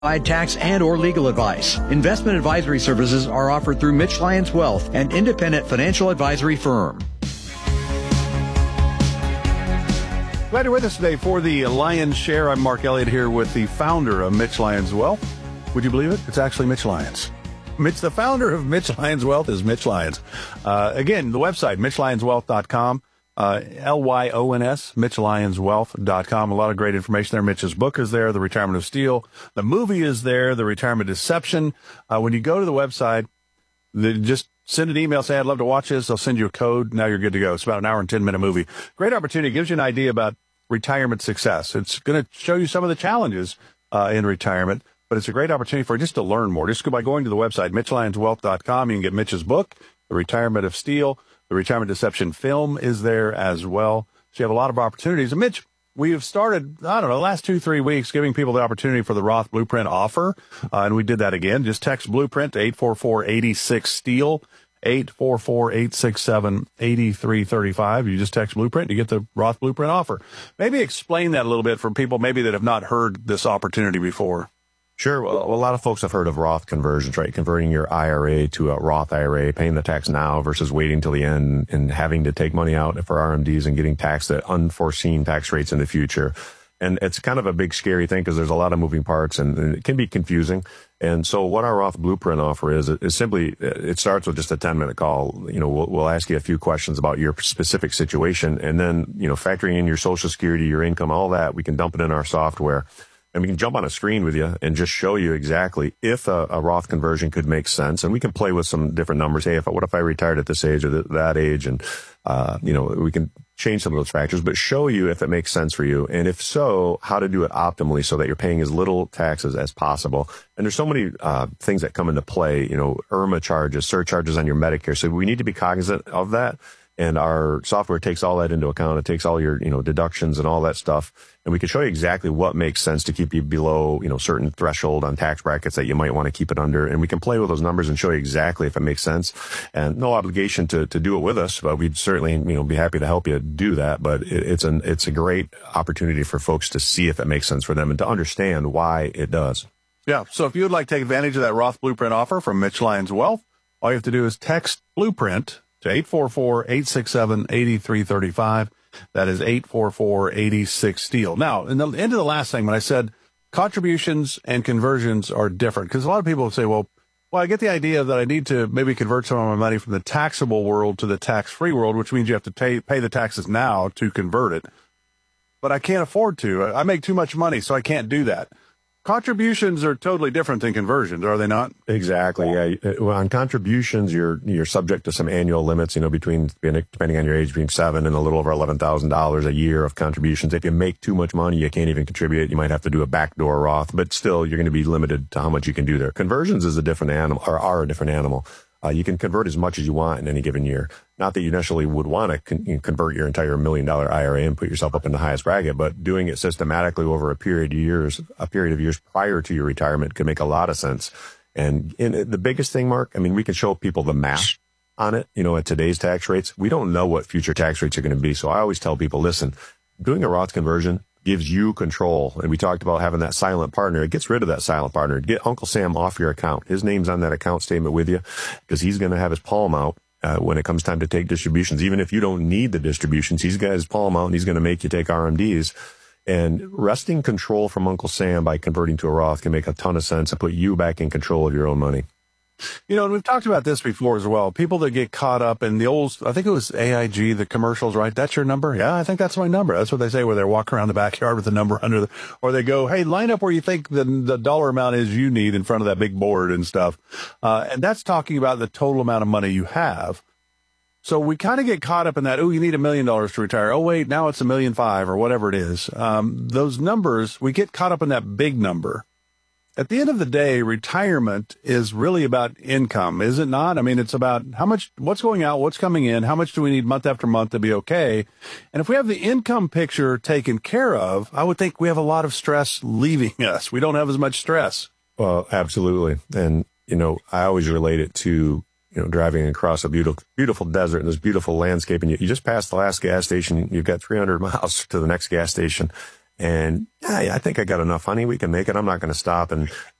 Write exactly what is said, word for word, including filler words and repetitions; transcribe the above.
Provide tax and or legal advice. Investment advisory services are offered through Mitch Lyons Wealth, an independent financial advisory firm. Glad you're with us today for the Lyons Share. I'm Mark Elliott here with the founder of Mitch Lyons Wealth. Would you believe it? It's actually Mitch Lyons. Mitch, the founder of Mitch Lyons Wealth is Mitch Lyons. Uh, again, the website, mitch lyons wealth dot com, uh, L Y O N S, mitch lyons wealth dot com. A lot of great information there. Mitch's book is there, The Retirement of Steel. The movie is there, The Retirement Deception. Uh, when you go to the website, the, just send an email, say, I'd love to watch this. I'll send you a code. Now you're good to go. It's about an hour and ten minute movie. Great opportunity. Gives you an idea about retirement success. It's going to show you some of the challenges uh, in retirement. But it's a great opportunity for just to learn more. Just go by going to the website, mitch lyons wealth dot com. You can get Mitch's book, The Retirement of Steel. The Retirement Deception film is there as well. So you have a lot of opportunities. And Mitch, we have started, I don't know, the last two, three weeks giving people the opportunity for the Roth Blueprint offer. Uh, and we did that again. Just text Blueprint to eight four four, eight six, STEEL, eight four four, eight six seven, eight three three five. You just text Blueprint, you get the Roth Blueprint offer. Maybe explain that a little bit for people maybe that have not heard this opportunity before. Sure. Well, a lot of folks have heard of Roth conversions, right? Converting your I R A to a Roth I R A, paying the tax now versus waiting till the end and having to take money out for R M Ds and getting taxed at unforeseen tax rates in the future. And it's kind of a big, scary thing because there's a lot of moving parts and, and it can be confusing. And so what our Roth Blueprint offer is, is simply, it starts with just a ten minute call. You know, we'll, we'll ask you a few questions about your specific situation and then, you know, factoring in your Social Security, your income, all that, we can dump it in our software. And we can jump on a screen with you and just show you exactly if a, a Roth conversion could make sense. And we can play with some different numbers. Hey, if what if I retired at this age or th- that age? And, uh, you know, we can change some of those factors, but show you if it makes sense for you. And if so, how to do it optimally so that you're paying as little taxes as possible. And there's so many uh, things that come into play, you know, I R M A charges, surcharges on your Medicare. So we need to be cognizant of that. And our software takes all that into account. It takes all your, you know, deductions and all that stuff. And we can show you exactly what makes sense to keep you below, you know, certain threshold on tax brackets that you might want to keep it under. And we can play with those numbers and show you exactly if it makes sense. And no obligation to, to do it with us, but we'd certainly, you know, be happy to help you do that. But it, it's an, it's a great opportunity for folks to see if it makes sense for them and to understand why it does. Yeah. So if you would like to take advantage of that Roth Blueprint offer from Mitch Lyons Wealth, all you have to do is text Blueprint to eight four four, eight six seven, eight three three five. That is eight four four, eight six, STEEL. Now, in the end of the last segment, I said contributions and conversions are different because a lot of people say, well, well, I get the idea that I need to maybe convert some of my money from the taxable world to the tax-free world, which means you have to pay, pay the taxes now to convert it. But I can't afford to. I make too much money, so I can't do that. Contributions are totally different than conversions, are they not? Exactly. Yeah. Well, on contributions, you're you're subject to some annual limits. You know, between depending on your age, between seven and a little over eleven thousand dollars a year of contributions. If you make too much money, you can't even contribute. You might have to do a backdoor Roth, but still, you're going to be limited to how much you can do there. Conversions is a different animal, or are a different animal. Uh, you can convert as much as you want in any given year. Not that you necessarily would want to con- convert your entire million dollar I R A and put yourself up in the highest bracket, but doing it systematically over a period of years, a period of years prior to your retirement could make a lot of sense. And in the biggest thing, Mark, I mean, we can show people the math on it. You know, at today's tax rates, we don't know what future tax rates are going to be. So I always tell people, listen, doing a Roth conversion gives you control. And we talked about having that silent partner. It gets rid of that silent partner. Get Uncle Sam off your account. His name's on that account statement with you because he's going to have his palm out uh, when it comes time to take distributions. Even if you don't need the distributions, he's got his palm out and he's going to make you take R M Ds. And wresting control from Uncle Sam by converting to a Roth can make a ton of sense and put you back in control of your own money. You know, and we've talked about this before as well. People that get caught up in the old, I think it was A I G, the commercials, right? That's your number? Yeah, I think that's my number. That's what they say where they're walking around the backyard with the number under the, or they go, hey, line up where you think the, the dollar amount is you need in front of that big board and stuff. Uh, and that's talking about the total amount of money you have. So we kind of get caught up in that, oh, you need a million dollars to retire. Oh, wait, now it's a million five or whatever it is. Um, those numbers, we get caught up in that big number. At the end of the day, retirement is really about income, is it not? I mean, it's about how much, what's going out, what's coming in, how much do we need month after month to be okay? And if we have the income picture taken care of, I would think we have a lot of stress leaving us. We don't have as much stress. Well, absolutely. And, you know, I always relate it to, you know, driving across a beautiful, beautiful desert and this beautiful landscape. And you, you just passed the last gas station. You've got three hundred miles to the next gas station. And yeah, I think I got enough honey. We can make it. I'm not going to stop and